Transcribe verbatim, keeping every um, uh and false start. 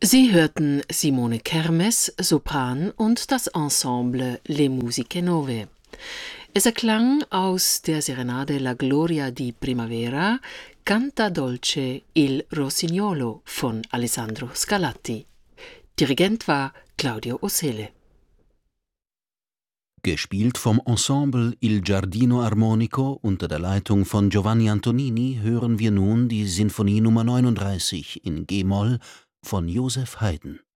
Sie hörten Simone Kermes, Sopran und das Ensemble Le Musiche Nove. Es erklang aus der Serenade La Gloria di Primavera Canta dolce il Rossignolo von Alessandro Scarlatti. Dirigent war Claudio Ossele. Gespielt vom Ensemble Il Giardino Armonico unter der Leitung von Giovanni Antonini hören wir nun die Sinfonie Nummer neununddreißig in G-Moll von Joseph Haydn.